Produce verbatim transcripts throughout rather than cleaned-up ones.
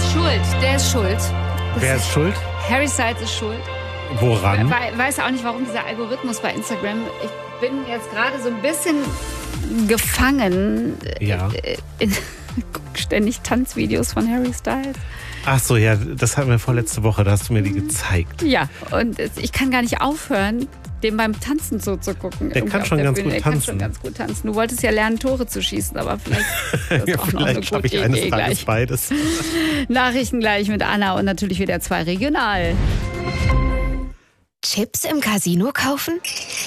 schuld. Der ist schuld. Das Wer ist schuld? Harry Styles ist schuld. Woran? Ich weiß auch nicht, warum dieser Algorithmus bei Instagram. Ich bin jetzt gerade so ein bisschen gefangen. Ja. Ich gucke ständig Tanzvideos von Harry Styles. Ach so, ja, das hatten wir vorletzte Woche, da hast du mir die gezeigt. Ja, und ich kann gar nicht aufhören, dem beim Tanzen zuzugucken. Der kann schon ganz gut der tanzen. kann schon ganz gut tanzen. Du wolltest ja lernen, Tore zu schießen, aber vielleicht ist das ja, auch noch eine vielleicht schaffe gute ich eines Idee Tages gleich. beides. Nachrichten gleich mit Anna und natürlich wieder zwei regional. Chips im Casino kaufen?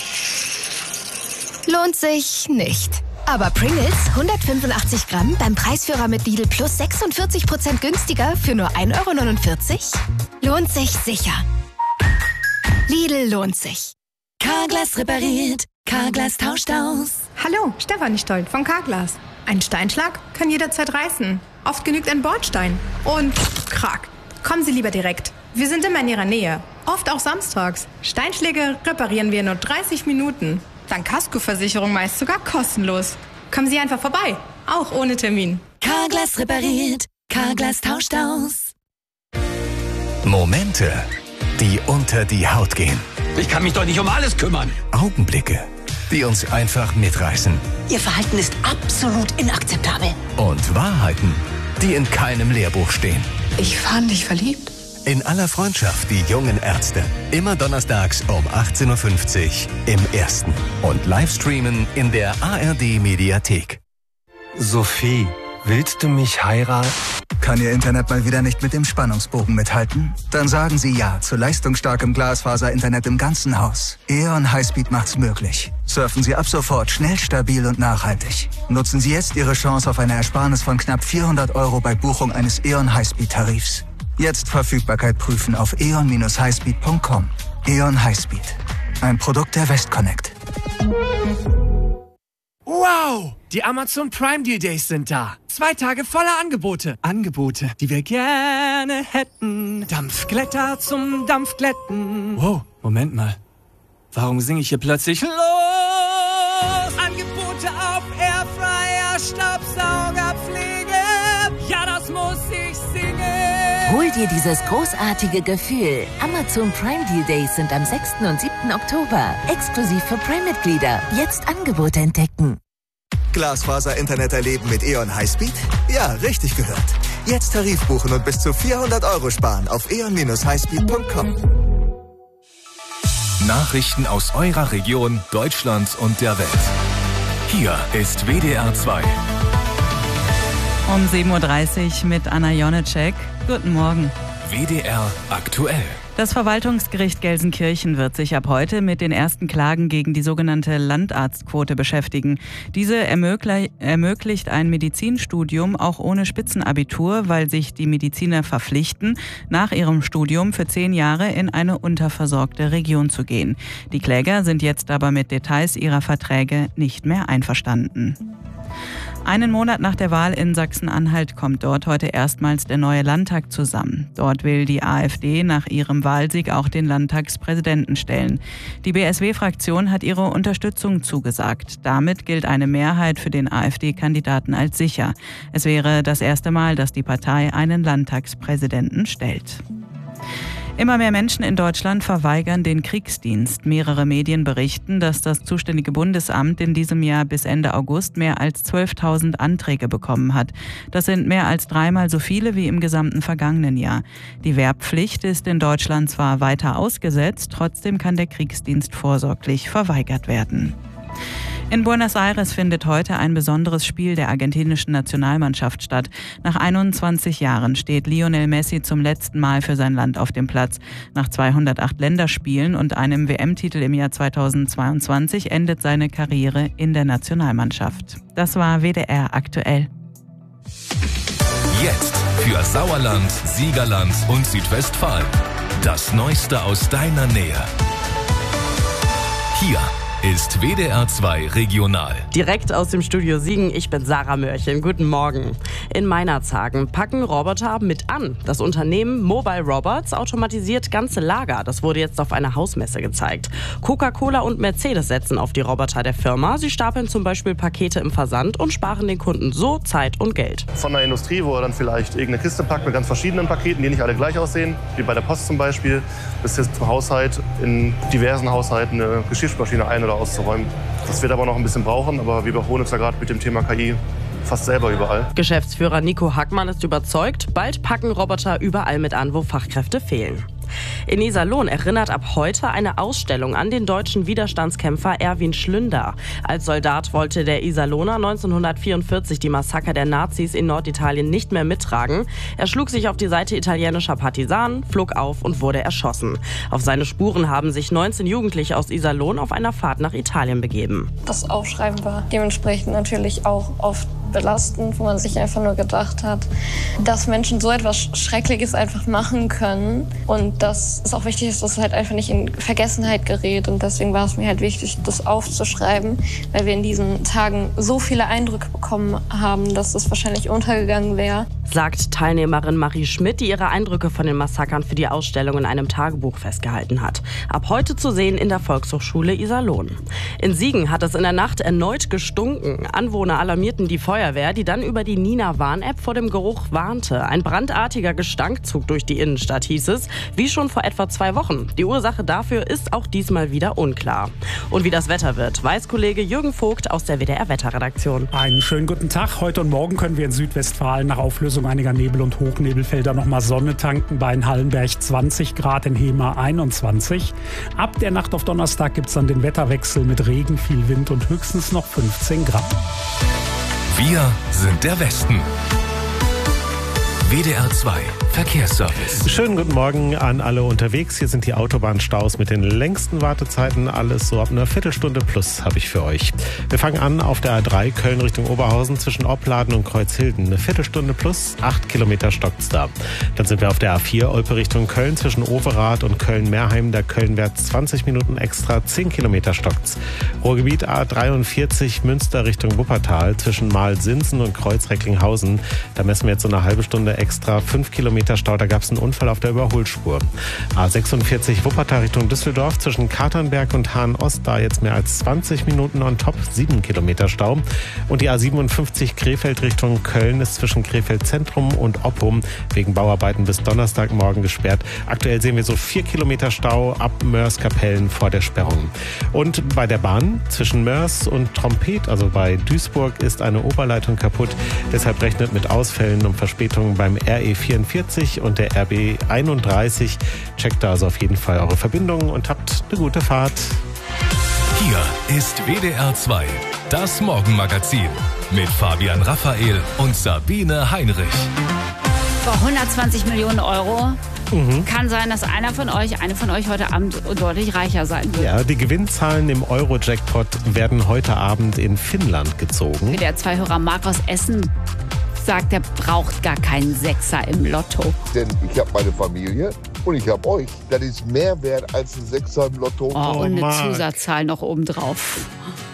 Lohnt sich nicht. Aber Pringles hundertfünfundachtzig Gramm beim Preisführer mit Lidl plus sechsundvierzig Prozent günstiger für nur ein Euro neunundvierzig? Lohnt sich sicher. Lidl lohnt sich. Carglass repariert, Carglass tauscht aus. Hallo, Stefanie Stoll von Carglass. Ein Steinschlag kann jederzeit reißen. Oft genügt ein Bordstein. Und krack. Kommen Sie lieber direkt. Wir sind immer in Ihrer Nähe. Oft auch samstags. Steinschläge reparieren wir in nur dreißig Minuten. Dank Kaskoversicherung meist sogar kostenlos. Kommen Sie einfach vorbei. Auch ohne Termin. Carglass repariert, Carglass tauscht aus. Momente, die unter die Haut gehen. Ich kann mich doch nicht um alles kümmern. Augenblicke, die uns einfach mitreißen. Ihr Verhalten ist absolut inakzeptabel. Und Wahrheiten, die in keinem Lehrbuch stehen. Ich fand dich verliebt. In aller Freundschaft, die jungen Ärzte. Immer donnerstags um achtzehn Uhr fünfzig im Ersten. Und Livestreamen in der A R D-Mediathek. Sophie, willst du mich heiraten? Kann Ihr Internet mal wieder nicht mit dem Spannungsbogen mithalten? Dann sagen Sie ja zu leistungsstarkem Glasfaser-Internet im ganzen Haus. E O N Highspeed macht's möglich. Surfen Sie ab sofort schnell, stabil und nachhaltig. Nutzen Sie jetzt Ihre Chance auf eine Ersparnis von knapp vierhundert Euro bei Buchung eines E O N Highspeed-Tarifs. Jetzt Verfügbarkeit prüfen auf e o n dash highspeed punkt com. E O N Highspeed. Ein Produkt der Westconnect. Wow! Die Amazon Prime Deal Days sind da. Zwei Tage voller Angebote. Angebote, die wir gerne hätten. Dampfglätter zum Dampfglätten. Wow, Moment mal. Warum singe ich hier plötzlich los? Angebote auf Airfryer, Staubsaugerpflege. Ja, das muss ich singen. Hol dir dieses großartige Gefühl. Amazon Prime Deal Days sind am sechsten und siebten Oktober. Exklusiv für Prime-Mitglieder. Jetzt Angebote entdecken. Glasfaser-Internet erleben mit E O N Highspeed? Ja, richtig gehört. Jetzt Tarif buchen und bis zu vierhundert Euro sparen auf e o n dash highspeed punkt com. Nachrichten aus eurer Region, Deutschland und der Welt. Hier ist W D R zwei. Um sieben Uhr dreißig mit Anna Jonecek. Guten Morgen. W D R aktuell. Das Verwaltungsgericht Gelsenkirchen wird sich ab heute mit den ersten Klagen gegen die sogenannte Landarztquote beschäftigen. Diese ermöglich, ermöglicht ein Medizinstudium auch ohne Spitzenabitur, weil sich die Mediziner verpflichten, nach ihrem Studium für zehn Jahre in eine unterversorgte Region zu gehen. Die Kläger sind jetzt aber mit Details ihrer Verträge nicht mehr einverstanden. Einen Monat nach der Wahl in Sachsen-Anhalt kommt dort heute erstmals der neue Landtag zusammen. Dort will die AfD nach ihrem Wahlsieg auch den Landtagspräsidenten stellen. Die B S W-Fraktion hat ihre Unterstützung zugesagt. Damit gilt eine Mehrheit für den AfD-Kandidaten als sicher. Es wäre das erste Mal, dass die Partei einen Landtagspräsidenten stellt. Immer mehr Menschen in Deutschland verweigern den Kriegsdienst. Mehrere Medien berichten, dass das zuständige Bundesamt in diesem Jahr bis Ende August mehr als zwölftausend Anträge bekommen hat. Das sind mehr als dreimal so viele wie im gesamten vergangenen Jahr. Die Wehrpflicht ist in Deutschland zwar weiter ausgesetzt, trotzdem kann der Kriegsdienst vorsorglich verweigert werden. In Buenos Aires findet heute ein besonderes Spiel der argentinischen Nationalmannschaft statt. Nach einundzwanzig Jahren steht Lionel Messi zum letzten Mal für sein Land auf dem Platz. Nach zweihundertacht Länderspielen und einem W M-Titel im Jahr zweitausendzweiundzwanzig endet seine Karriere in der Nationalmannschaft. Das war W D R aktuell. Jetzt für Sauerland, Siegerland und Südwestfalen. Das Neueste aus deiner Nähe. Hier ist W D R zwei Regional. Direkt aus dem Studio Siegen, ich bin Sarah Mörchen. Guten Morgen. In Meinerzhagen packen Roboter mit an. Das Unternehmen Mobile Robots automatisiert ganze Lager. Das wurde jetzt auf einer Hausmesse gezeigt. Coca-Cola und Mercedes setzen auf die Roboter der Firma. Sie stapeln zum Beispiel Pakete im Versand und sparen den Kunden so Zeit und Geld. Von der Industrie, wo er dann vielleicht irgendeine Kiste packt mit ganz verschiedenen Paketen, die nicht alle gleich aussehen, wie bei der Post zum Beispiel, bis jetzt zum Haushalt in diversen Haushalten eine Geschirrspülmaschine ein- oder auszuräumen. Das wird aber noch ein bisschen brauchen, aber wir überholen uns ja gerade mit dem Thema K I fast selber überall. Geschäftsführer Nico Hackmann ist überzeugt, bald packen Roboter überall mit an, wo Fachkräfte fehlen. In Iserlohn erinnert ab heute eine Ausstellung an den deutschen Widerstandskämpfer Erwin Schlünder. Als Soldat wollte der Iserlohner neunzehnhundertvierundvierzig die Massaker der Nazis in Norditalien nicht mehr mittragen. Er schlug sich auf die Seite italienischer Partisanen, flog auf und wurde erschossen. Auf seine Spuren haben sich neunzehn Jugendliche aus Iserlohn auf einer Fahrt nach Italien begeben. Das Aufschreiben war dementsprechend natürlich auch oft belastend, wo man sich einfach nur gedacht hat, dass Menschen so etwas Schreckliches einfach machen können und dass es auch wichtig ist, dass es halt einfach nicht in Vergessenheit gerät. Und deswegen war es mir halt wichtig, das aufzuschreiben, weil wir in diesen Tagen so viele Eindrücke bekommen haben, dass es wahrscheinlich untergegangen wäre. Sagt Teilnehmerin Marie Schmidt, die ihre Eindrücke von den Massakern für die Ausstellung in einem Tagebuch festgehalten hat. Ab heute zu sehen in der Volkshochschule Iserlohn. In Siegen hat es in der Nacht erneut gestunken. Anwohner alarmierten die Feuerwehr, die dann über die Nina-Warn-App vor dem Geruch warnte. Ein brandartiger Gestank zog durch die Innenstadt, hieß es, wie schon vor etwa zwei Wochen. Die Ursache dafür ist auch diesmal wieder unklar. Und wie das Wetter wird, weiß Kollege Jürgen Vogt aus der W D R-Wetterredaktion. Einen schönen guten Tag. Heute und morgen können wir in Südwestfalen nach Auflösung einiger Nebel- und Hochnebelfelder nochmal Sonne tanken. Bei Hallenberg zwanzig Grad, in Hemer einundzwanzig. Ab der Nacht auf Donnerstag gibt es dann den Wetterwechsel mit Regen, viel Wind und höchstens noch fünfzehn Grad. Wir sind der Westen. W D R zwei Verkehrsservice. Schönen guten Morgen an alle unterwegs. Hier sind die Autobahnstaus mit den längsten Wartezeiten. Alles so ab einer Viertelstunde plus habe ich für euch. Wir fangen an auf der A drei Köln Richtung Oberhausen zwischen Opladen und Kreuzhilden. Eine Viertelstunde plus, acht Kilometer stockt's da. Dann sind wir auf der A vier Olpe Richtung Köln zwischen Overath und Köln-Meerheim. Der Kölnwärts zwanzig Minuten extra, zehn Kilometer stockt's. Ruhrgebiet A dreiundvierzig Münster Richtung Wuppertal zwischen Mahl-Sinsen und Kreuz-Recklinghausen. Da messen wir jetzt so eine halbe Stunde extra, fünf Kilometer Stau, da gab es einen Unfall auf der Überholspur. A sechsundvierzig Wuppertal Richtung Düsseldorf zwischen Katernberg und Hahn-Ost, da jetzt mehr als zwanzig Minuten on top, sieben Kilometer Stau. Und die A siebenundfünfzig Krefeld Richtung Köln ist zwischen Krefeld Zentrum und Oppum wegen Bauarbeiten bis Donnerstagmorgen gesperrt. Aktuell sehen wir so vier Kilometer Stau ab Mörs-Kapellen vor der Sperrung. Und bei der Bahn zwischen Mörs und Trompet, also bei Duisburg, ist eine Oberleitung kaputt. Deshalb rechnet mit Ausfällen und Verspätungen beim R E vierundvierzig und der R B einunddreißig. Checkt da also auf jeden Fall eure Verbindungen und habt eine gute Fahrt. Hier ist W D R zwei, das Morgenmagazin mit Fabian Raphael und Sabine Heinrich. Vor hundertzwanzig Millionen Euro. Mhm. Kann sein, dass einer von euch, eine von euch heute Abend deutlich reicher sein wird. Ja, die Gewinnzahlen im Euro-Jackpot werden heute Abend in Finnland gezogen. Wie der Zwei-Hörer Marc aus Essen sagt, er braucht gar keinen Sechser im Lotto. Denn ich habe meine Familie und ich habe euch. Das ist mehr wert als ein Sechser im Lotto. Oh, und eine Zusatzzahl noch obendrauf.